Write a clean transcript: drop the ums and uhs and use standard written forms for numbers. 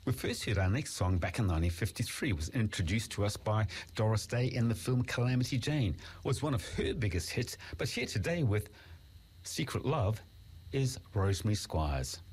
We first heard our next song back in 1953. It was introduced to us by Doris Day in the film Calamity Jane. It was one of her biggest hits, but here today with Secret Love is Rosemary Squires.